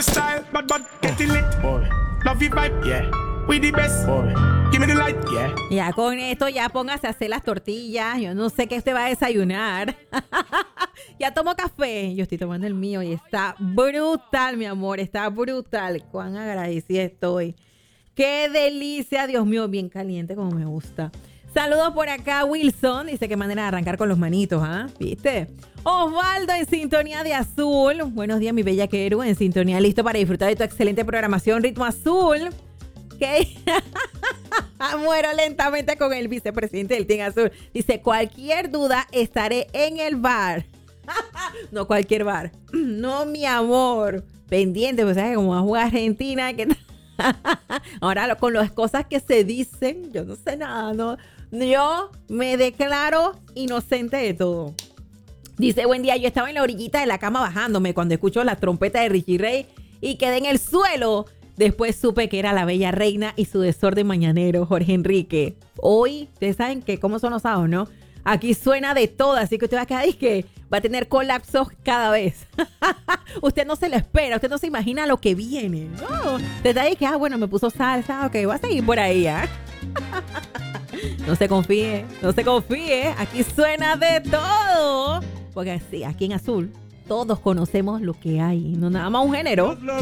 my style, but getting lit. Boy, Love your vibe, yeah, we the best. boy, Give me the light. yeah. Ya con esto ya póngase a hacer las tortillas. Yo no sé qué usted va a desayunar. Ya tomo café. Yo estoy tomando el mío y está brutal, mi amor. Está brutal. Cuán agradecida estoy. Qué delicia, Dios mío. Bien caliente como me gusta. Saludos por acá, Wilson. Dice qué manera de arrancar con los manitos, ¿ah? ¿Viste? Osvaldo en sintonía de azul. Buenos días, mi bella Keru. En sintonía, listo para disfrutar de tu excelente programación Ritmo Azul. ¿Qué? Muero lentamente con el vicepresidente del Team Azul. Dice, cualquier duda estaré en el bar. No cualquier bar. No, mi amor. Pendiente, pues sabes como va a jugar Argentina. Que... Ahora con las cosas que se dicen, yo no sé nada, ¿no? Yo me declaro inocente de todo. Dice, buen día, yo estaba en la orillita de la cama bajándome cuando escucho la trompeta de Richie Ray y quedé en el suelo. Después supe que era la bella reina y su desorden mañanero, Jorge Enrique. Hoy, ustedes saben que cómo son los sábados, ¿no? Aquí suena de todo, así que usted va a quedar y que va a tener colapsos cada vez. Usted no se lo espera, usted no se imagina lo que viene. No, usted está ahí que, bueno, me puso salsa, ok, voy a seguir por ahí, ¿ah? No se confíe, no se confíe. Aquí suena de todo. Porque sí, aquí en Azul todos conocemos lo que hay, no nada más un género.